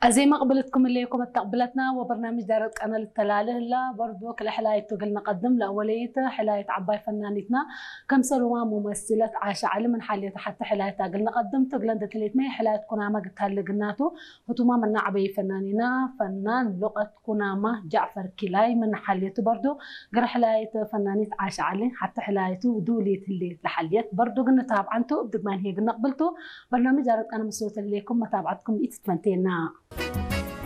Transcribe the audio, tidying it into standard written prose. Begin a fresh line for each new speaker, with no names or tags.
زي ما قبلتكم الليكم تقبلتنا وبرنامج دارة قناة التلاله لا برضو كل حلايته قلنا قدم لأوليته حلاية عباي فنانتنا كم سلوى ممثلة عاشة علي من حالية حتى حلايتها قلنا قدمت قلنا دتليت مي حلاية كنامة قتها قلناتو وتما من عبي فناننا فنان لغة كنامة جعفر كلاي من حاليته برضو قرا حلاية فنانيت عاشة علي حتى حلايته ودوليت اللي لحاليت برضو قلنا تابعنتو بدك ما هي قلنا قبلتو برنامج دارة قناة مسلوة الليكم متابعتكم إتتمنتينا